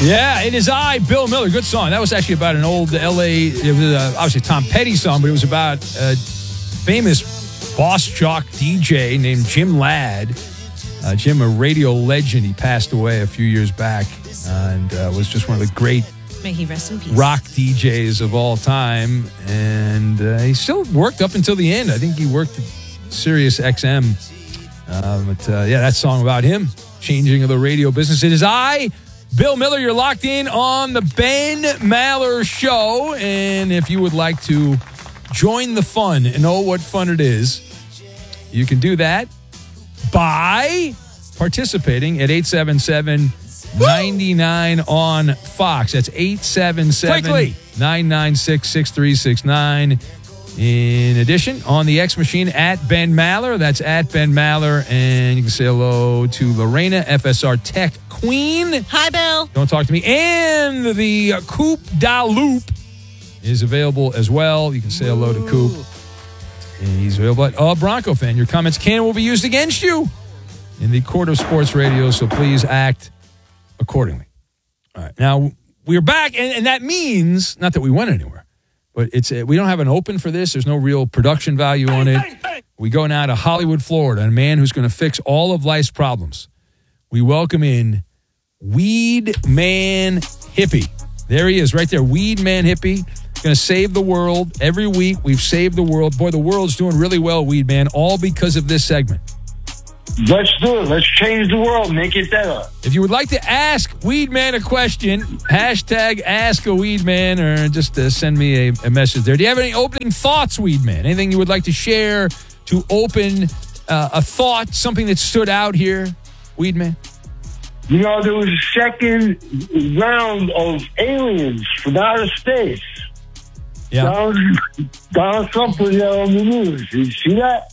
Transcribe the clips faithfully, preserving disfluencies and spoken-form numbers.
Yeah, it is I, Bill Miller. Good song. That was actually about an old L A, it was uh, obviously a Tom Petty song, but it was about a famous boss jock D J named Jim Ladd. Uh, Jim, a radio legend. He passed away a few years back and uh, was just one of the great May he rest in peace. rock D Js of all time. And uh, he still worked up until the end. I think he worked at Sirius X M. Uh, but uh, yeah, that song about him, changing of the radio business. It is I, Bill Miller. You're locked in on the Ben Maller Show. And if you would like to join the fun and know what fun it is, you can do that by participating at eight seven seven, nine nine on Fox. That's eight seven seven, nine nine six, six three six nine. In addition, on the X machine at Ben Maller. That's at Ben Maller. And you can say hello to Lorena, F S R Tech Queen. Hi, Bill. Don't talk to me. And the Coop da Loop is available as well. You can say hello to Coop. And he's available at uh, Bronco fan. Your comments can will be used against you in the court of sports radio, so please act accordingly. All right. Now, we're back, and, and that means, not that we went anywhere, but it's a, we don't have an open for this. There's no real production value on it. We go now to Hollywood, Florida, a man who's going to fix all of life's problems. We welcome in Weed Man Hippie. There he is, right there. Weed Man Hippie. Going to save the world. Every week, we've saved the world. Boy, the world's doing really well, Weed Man, all because of this segment. Let's do it. Let's change the world. Make it better. If you would like to ask Weed Man a question, hashtag Ask a Weed Man, or just uh, send me a, a message there. Do you have any opening thoughts, Weed Man? Anything you would like to share to open uh, a thought, something that stood out here, Weed Man? You know, there was a second round of aliens from outer space. Yeah. Donald, Donald Trump was there on the news. Did you see that?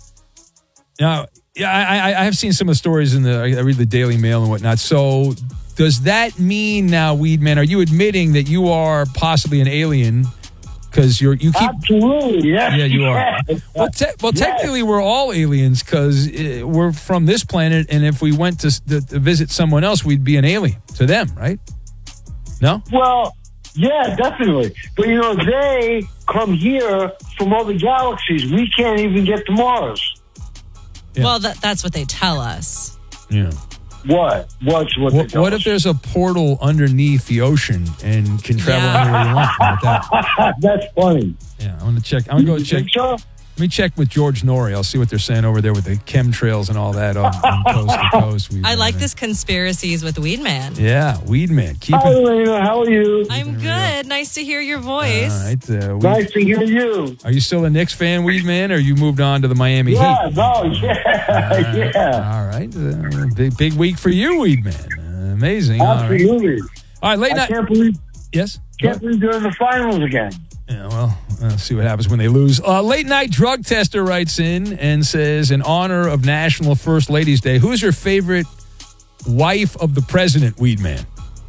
Now, yeah, I, I have seen some of the stories in the. I read the Daily Mail and whatnot. So, does that mean now, Weed Man, are you admitting that you are possibly an alien? Because you're you keep absolutely yes. Yeah, you are. Yes. Well, te- well yes. technically, we're all aliens because we're from this planet, and if we went to, to, to visit someone else, we'd be an alien to them, right? No. Well, yeah, definitely. But you know, they come here from other galaxies. We can't even get to Mars. Yeah. Well, that, that's what they tell us. Yeah. What? What's what? What, what if there's a portal underneath the ocean and can travel Yeah. anywhere you want? Like that? That's funny. Yeah, I'm gonna check. I'm gonna go You check. think so? Let me check with George Norrie. I'll see what they're saying over there with the chemtrails and all that on, on coast to coast. Weed I Man. like this conspiracies with Weed Man. Yeah, Weed Man. Keep Hi, it. Elena. How are you? I'm good. Nice to hear your voice. All right. Uh, we, Nice to hear you. Are you still a Knicks fan, Weed Man, or you moved on to the Miami Yeah, Heat? no, yeah, yeah. All right. Uh, big big week for you, Weed Man. Uh, amazing. All right. Absolutely. All right, late I night. can't believe, Yes? can't believe they're in the finals again. Yeah, well, let's see what happens when they lose. Uh, late night drug tester writes in and says, in honor of National First Ladies Day, who's your favorite wife of the president, Weed Man?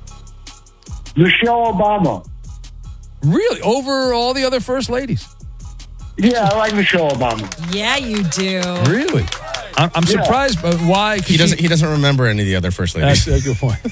Michelle Obama. Really? Over all the other first ladies? Yeah, I like Michelle Obama. Yeah, you do. Really? I'm, I'm Yeah. surprised, but why? 'Cause He doesn't. she- He doesn't remember any of the other first ladies. That's a good point.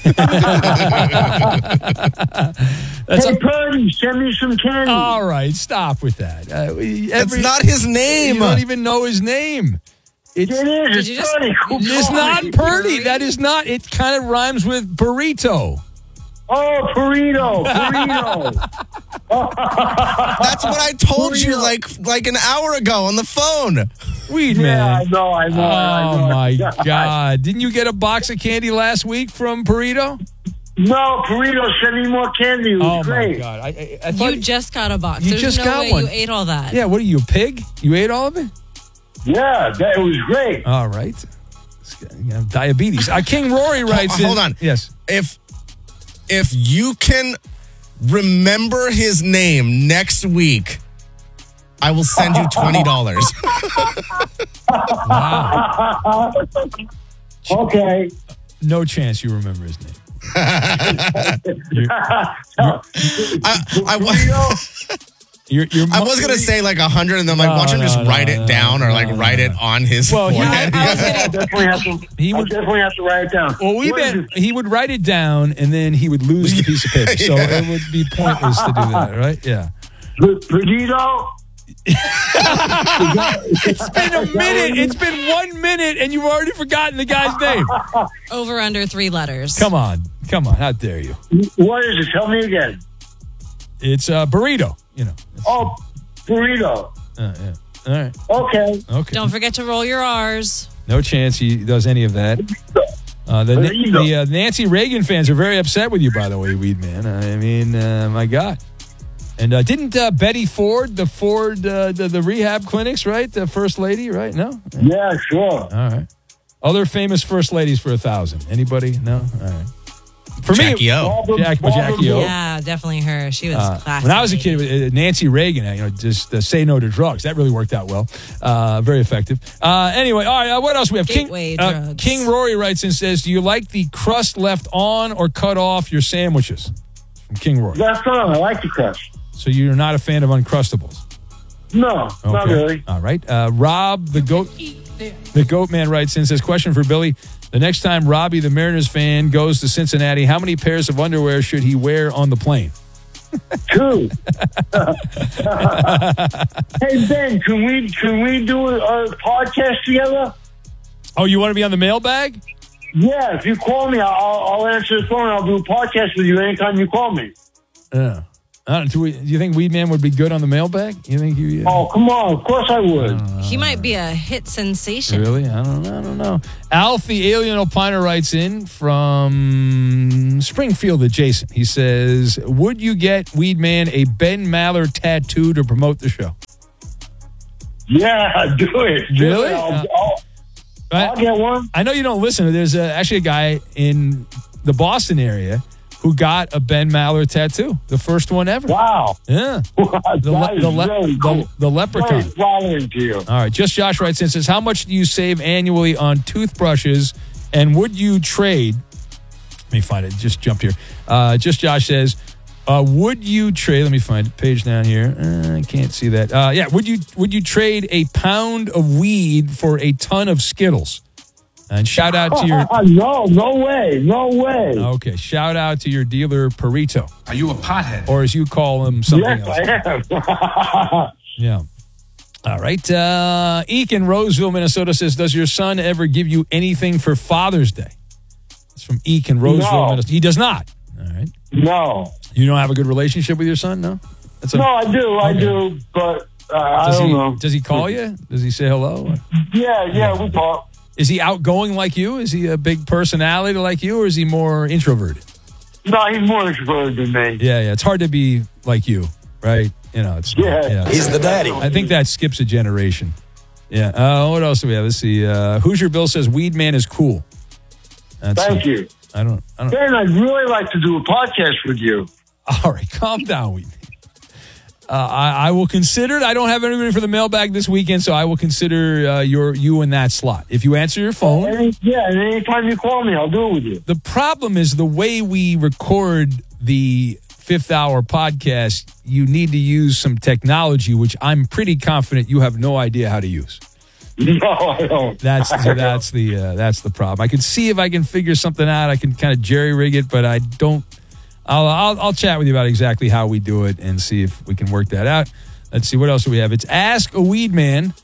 That's Hey, a, Purdy, send me some candy. all right, stop with that. Uh, we- That's every- not his name. You don't even know his name. It's, it is. It's you just- Purdy. Who it's called not me? Purdy. That is not. It kind of rhymes with burrito. Oh, burrito. Burrito. That's what I told you Burrito. like like an hour ago on the phone. Weed Yeah, I Man. know, I know. I Oh know. my God! Didn't you get a box of candy last week from Burrito? No, burrito, send me more candy. It was Oh great. my God! I, I, I thought You just got a box. You There's just no got way one. you ate all that. Yeah. What are you, a pig? You ate all of it? Yeah, that, it was great. All right. You have diabetes. Uh, King Rory writes in. Hold on. Yes. If if you can remember his name next week, I will send you twenty dollars. Wow. Okay. No chance you remember his name. I, I, Burrito, Your, your I was gonna say like a hundred, and then like No, watch him no, just no, write no, it down or no, like no, write no. it on his Well, he- forehead. I was gonna- I definitely have to. He I would- definitely have to write it down. Well, we What is bet it? he would write it down and then he would lose the piece of paper. So Yeah. it would be pointless to do that, right? Yeah. P- Perdido? It's been a minute. It's been one minute and you've already forgotten the guy's name. Over under three letters. Come on. Come on. How dare you? What is it? Tell me again. It's a uh, burrito, you know. Oh, burrito. Uh, yeah. All right. Okay. Okay. Don't forget to roll your R's. No chance he does any of that. Uh, the Burrito. the uh, Nancy Reagan fans are very upset with you, by the way, Weed Man. I mean, uh, my God. And uh, didn't uh, Betty Ford, the Ford, uh, the, the rehab clinics, right? The first lady, right? No? Yeah, sure. All right. Other famous first ladies for a thousand. Anybody? No? All right. For Jackie me, O. Barbara- Jack- well, Barbara Jackie O. Bush. Yeah, definitely her. She was Uh, classic. when I was a kid, uh, Nancy Reagan, uh, you know, just uh, say no to drugs. That really worked out well. Uh, very effective. Uh, anyway, all right. Uh, what else we have? Gateway King, uh, drugs. King Rory writes and says, "Do you like the crust left on or cut off your sandwiches?" From King Rory. That's on. I like the crust. So you're not a fan of Uncrustables? No, not really. All right. Uh, Rob the goat, the goat man writes in says, "Question for Billy: the next time Robbie, the Mariners fan, goes to Cincinnati, how many pairs of underwear should he wear on the plane?" Two. Hey Ben, can we can we do a, a podcast together? Oh, you want to be on the mailbag? Yeah, if you call me, I'll, I'll answer the phone. I'll do a podcast with you anytime you call me. Yeah. I don't, do, we, do you think Weed Man would be good on the mailbag? You think you? Uh, Oh, come on. Of course I would. He might be a hit sensation. Really? I don't know. I don't know. Alf, the alien opiner, writes in from Springfield adjacent. He says, "Would you get Weed Man a Ben Maller tattoo to promote the show?" Yeah, do it. Do Really? it. I'll, Uh, I'll, Right? I'll get one. I know you don't listen. There's a, actually a guy in the Boston area who got a Ben Maller tattoo, the first one ever. Wow. Yeah. That The, le- is the, le- really the, cool. the leprechaun. Very flattering to you. All right. Just Josh writes in and says, "How much do you save annually on toothbrushes? And would you trade?" Let me find it. Just jumped here. Uh, Just Josh says, uh, "Would you trade?" Let me find it. Page down here. Uh, I can't see that. Uh, yeah. Would you Would you trade a pound of weed for a ton of Skittles? And shout out to your. no, no way. No way. Okay. Shout out to your dealer, Perito, Are you a pothead? or as you call him, something Yes, else. I am. Yeah. All right. Uh, Eek in Roseville, Minnesota says, "Does your son ever give you anything for Father's Day?" It's from Eek in Roseville, No. Minnesota. He does not. All right. No. You don't have a good relationship with your son? No? That's a, No, I do. I Okay. do. But uh, I does don't he, know. Does he call you? Does he say hello? Yeah, yeah, we talk. Is he outgoing like you? Is he a big personality like you, or is he more introverted? No, he's more introverted than me. Yeah, yeah. It's hard to be like you, right? You know, it's Yeah. He's the daddy. I think that skips a generation. Yeah. Uh, what else do we have? Let's see. Uh, Hoosier Bill says Weed Man is cool. That's Thank you. I don't. I don't. Ben, I'd really like to do a podcast with you. All right, calm down, Weed Man. Uh, I, I will consider it. I don't have anybody for the mailbag this weekend, so I will consider uh, your you in that slot. If you answer your phone. Any, yeah, and anytime you call me, I'll do it with you. The problem is the way we record the fifth hour podcast, you need to use some technology, which I'm pretty confident you have no idea how to use. No, I don't. That's I don't. that's the uh, that's the problem. I can see if I can figure something out. I can kind of jerry rig it, but I don't. I'll, I'll I'll chat with you about exactly how we do it and see if we can work that out. Let's see what else do we have. It's Ask a Weed Man,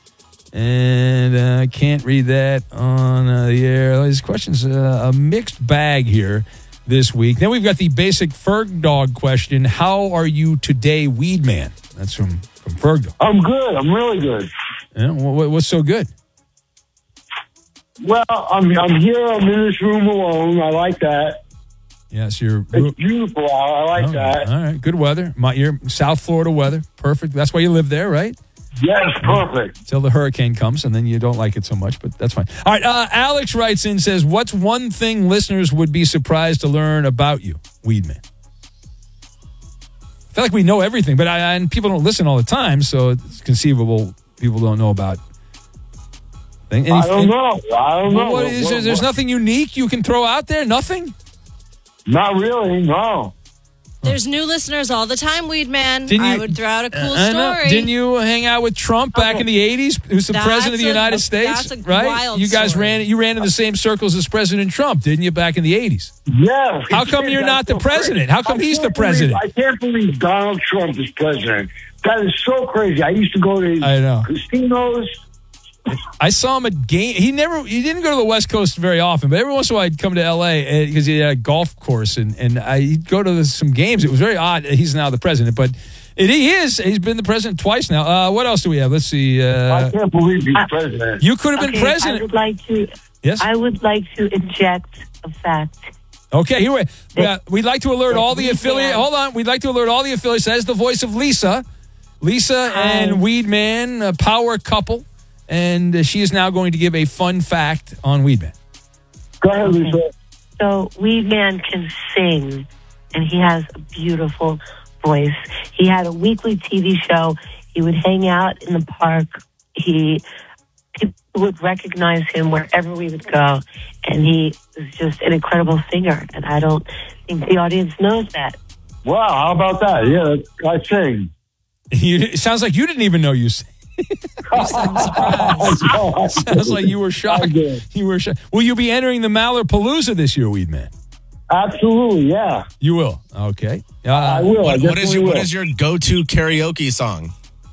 and uh, I can't read that on uh, the air. These questions uh, a mixed bag here this week. Then we've got the basic Ferg Dog question: how are you today, Weed Man? That's from from Ferg Dog. I'm good. I'm really good. Yeah, what, what's so good? Well, I'm I'm here. I'm in this room alone. I like that. Yes, you're. It's beautiful out. I like Oh, that. All right, good weather. My, you're South Florida weather, perfect. That's why you live there, right? Yes, perfect. Till the hurricane comes, and then you don't like it so much, but that's fine. All right, uh, Alex writes in, says, "What's one thing listeners would be surprised to learn about you, Weed Man?" I feel like we know everything, but I, and people don't listen all the time, so it's conceivable people don't know about. Thing. Any- I don't know. I don't Well, know. what is, What- there's what- nothing unique you can throw out there. Nothing. Not really. No. There's new listeners all the time, Weed Man. Didn't I you- would throw out a cool I know. story. Didn't you hang out with Trump back in the eighties? Who's the That's president of the a- United States? that's a right? wild You guys story. ran. You ran in the same circles as President Trump, didn't you? Back in the eighties. Yeah. How come you're not the That's so president? crazy. How come I he's the can't believe- president? I can't believe Donald Trump is president. That is so crazy. I used to go to I know. casinos. I saw him at game. He never. He didn't go to the West Coast very often, but every once in a while I'd come to L A because he had a golf course, and and I, he'd go to the, some games. It was very odd. He's now the president, but it, he is. He's been the president twice now. Uh, what else do we have? Let's see. I Uh, can't believe he's president. you could have been Okay, president. I would like to. Yes. I would like to inject a fact. Okay, here we, yeah, we'd like to alert all the Weed affiliate. Man. Hold on, we'd like to alert all the affiliates. That is the voice of Lisa, Lisa Hi. and Weed Man, a power couple, and uh, she is now going to give a fun fact on Weed Man. Go ahead, Lisa. So Weed Man can sing, and he has a beautiful voice. He had a weekly T V show. He would hang out in the park. He people would recognize him wherever we would go, and he was just an incredible singer. And I don't think the audience knows that. Wow, how about that? Yeah, I sing. You, it sounds like you didn't even know you sang. I'm surprised. Sounds like you were shocked. I did. You were shocked. Will you be entering the Mallarpalooza this year, Weed Man? Absolutely, yeah. You will. Okay. Uh, I will. I What, what is definitely your What will. is your go-to karaoke song?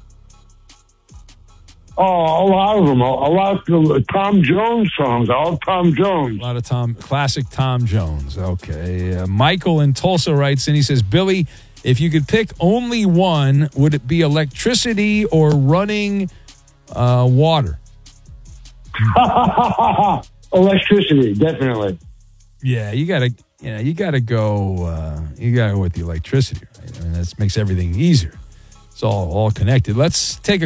Oh, a lot of them. A, a lot of Tom Jones songs. I love Tom Jones. A lot of Tom, classic Tom Jones. Okay. Uh, Michael in Tulsa writes in. He says, Billy, if you could pick only one, would it be electricity or running uh, water? Electricity, definitely. Yeah, you gotta, you know, you gotta go. Uh, you gotta go with the electricity, right? I mean, that makes everything easier. It's all all connected. Let's take a